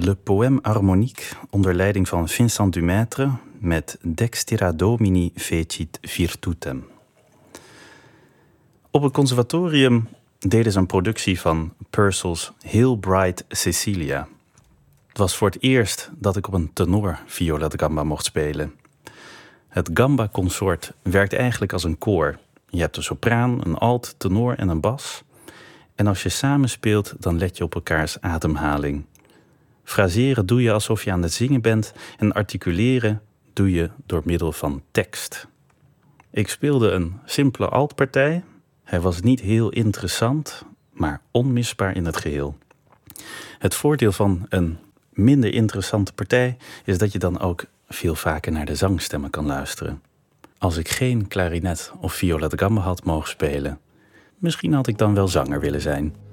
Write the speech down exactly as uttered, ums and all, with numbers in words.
Le Poème Harmonique onder leiding van Vincent Dumaître met Dextera Domini fecit virtutem. Op het conservatorium deden ze een productie van Purcell's Hail Bright Cecilia. Het was voor het eerst dat ik op een tenor viola da gamba mocht spelen. Het gamba-consort werkt eigenlijk als een koor. Je hebt een sopraan, een alt, tenor en een bas. En als je samen speelt, dan let je op elkaars ademhaling. Fraseren doe je alsof je aan het zingen bent en articuleren doe je door middel van tekst. Ik speelde een simpele altpartij. Hij was niet heel interessant, maar onmisbaar in het geheel. Het voordeel van een minder interessante partij is dat je dan ook veel vaker naar de zangstemmen kan luisteren. Als ik geen klarinet of viola da gamba had mogen spelen, misschien had ik dan wel zanger willen zijn.